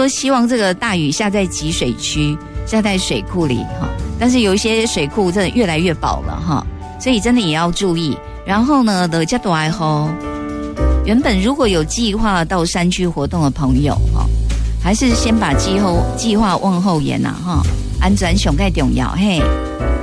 说希望这个大雨下在集水区，下在水库里哈，但是有一些水库真的越来越饱了哈，所以真的也要注意。然后呢，的加多爱吼，原本如果有计划到山区活动的朋友哈，还是先把计划往后延呐哈，安全上盖重要嘿。